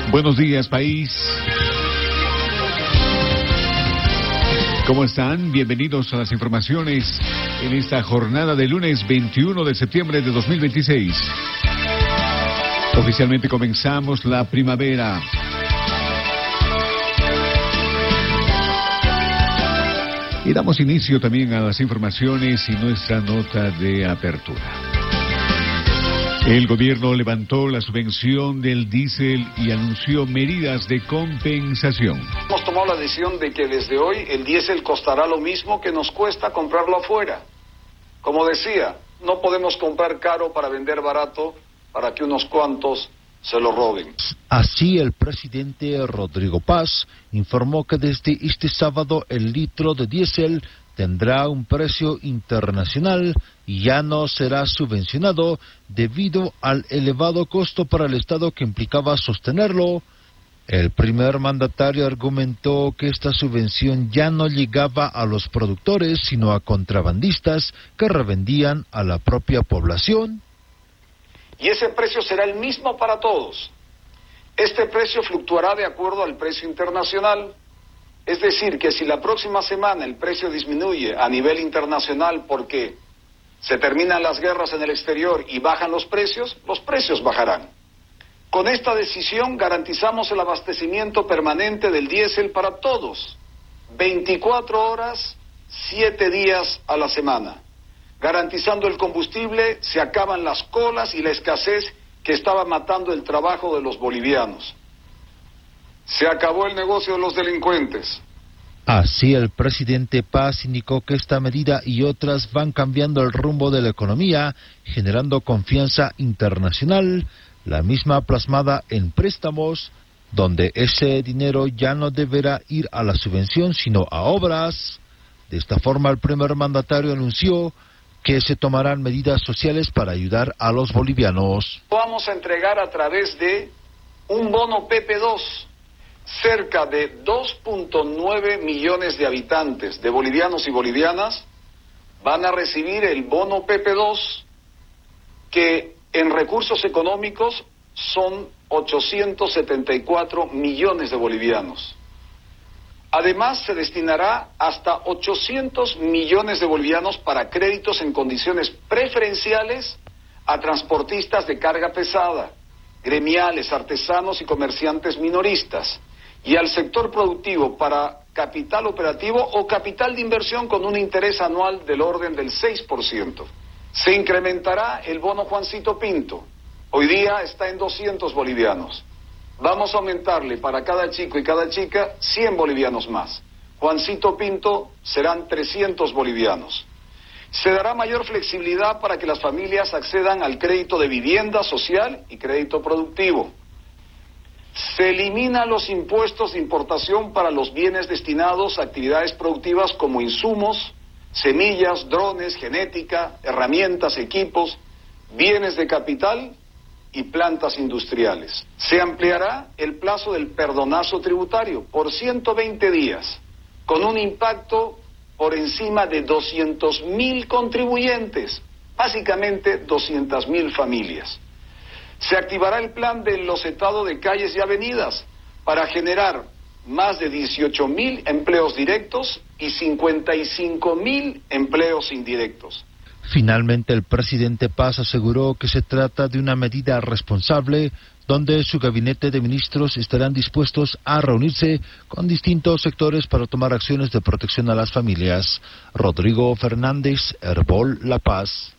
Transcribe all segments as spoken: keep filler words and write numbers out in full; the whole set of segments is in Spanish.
Buenos días, país. ¿Cómo están? Bienvenidos a las informaciones en esta jornada de lunes veintiuno de septiembre de dos mil veintiséis. Oficialmente comenzamos la primavera. Y damos inicio también a las informaciones y nuestra nota de apertura. El gobierno levantó la subvención del diésel y anunció medidas de compensación. Hemos tomado la decisión de que desde hoy el diésel costará lo mismo que nos cuesta comprarlo afuera. Como decía, no podemos comprar caro para vender barato para que unos cuantos se lo roben. Así, el presidente Rodrigo Paz informó que desde este sábado el litro de diésel tendrá un precio internacional y ya no será subvencionado debido al elevado costo para el Estado que implicaba sostenerlo. El primer mandatario argumentó que esta subvención ya no llegaba a los productores, sino a contrabandistas que revendían a la propia población. Y ese precio será el mismo para todos. Este precio fluctuará de acuerdo al precio internacional. Es decir, que si la próxima semana el precio disminuye a nivel internacional porque se terminan las guerras en el exterior y bajan los precios, los precios bajarán. Con esta decisión garantizamos el abastecimiento permanente del diésel para todos, veinticuatro horas, siete días a la semana. Garantizando el combustible, se acaban las colas y la escasez que estaba matando el trabajo de los bolivianos. Se acabó el negocio de los delincuentes. Así, el presidente Paz indicó que esta medida y otras van cambiando el rumbo de la economía, generando confianza internacional, la misma plasmada en préstamos, donde ese dinero ya no deberá ir a la subvención, sino a obras. De esta forma, el primer mandatario anunció que se tomarán medidas sociales para ayudar a los bolivianos. Vamos a entregar a través de un bono P P dos. Cerca de dos punto nueve millones de habitantes, de bolivianos y bolivianas, van a recibir el bono P P dos, que en recursos económicos son ochocientos setenta y cuatro millones de bolivianos. Además, se destinará hasta ochocientos millones de bolivianos para créditos en condiciones preferenciales a transportistas de carga pesada, gremiales, artesanos y comerciantes minoristas, y al sector productivo para capital operativo o capital de inversión con un interés anual del orden del seis por ciento. Se incrementará el bono Juancito Pinto. Hoy día está en doscientos bolivianos. Vamos a aumentarle para cada chico y cada chica cien bolivianos más. Juancito Pinto serán trescientos bolivianos. Se dará mayor flexibilidad para que las familias accedan al crédito de vivienda social y crédito productivo. Se eliminan los impuestos de importación para los bienes destinados a actividades productivas como insumos, semillas, drones, genética, herramientas, equipos, bienes de capital y plantas industriales. Se ampliará el plazo del perdonazo tributario por ciento veinte días, con un impacto por encima de doscientos mil contribuyentes, básicamente doscientas mil familias. Se activará el plan del losetado de calles y avenidas para generar más de dieciocho mil empleos directos y cincuenta y cinco mil empleos indirectos. Finalmente, el presidente Paz aseguró que se trata de una medida responsable, donde su gabinete de ministros estarán dispuestos a reunirse con distintos sectores para tomar acciones de protección a las familias. Rodrigo Fernández, Herbol La Paz.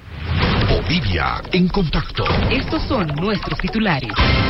Bolivia en contacto. Estos son nuestros titulares.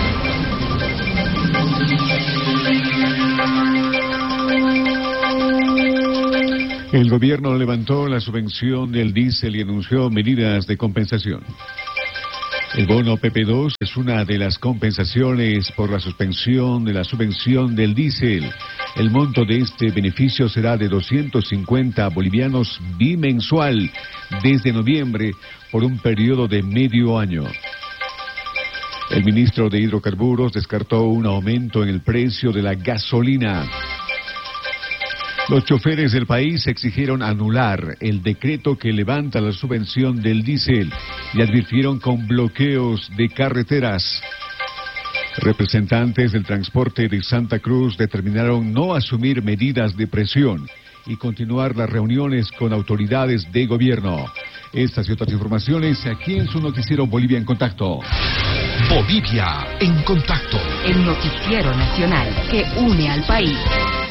El gobierno levantó la subvención del diésel y anunció medidas de compensación. El bono P P dos es una de las compensaciones por la suspensión de la subvención del diésel. El monto de este beneficio será de doscientos cincuenta bolivianos bimensual desde noviembre por un periodo de medio año. El ministro de Hidrocarburos descartó un aumento en el precio de la gasolina. Los choferes del país exigieron anular el decreto que levanta la subvención del diésel y advirtieron con bloqueos de carreteras. Representantes del transporte de Santa Cruz determinaron no asumir medidas de presión y continuar las reuniones con autoridades de gobierno. Estas y otras informaciones aquí en su noticiero Bolivia en Contacto. Bolivia en Contacto. El noticiero nacional que une al país.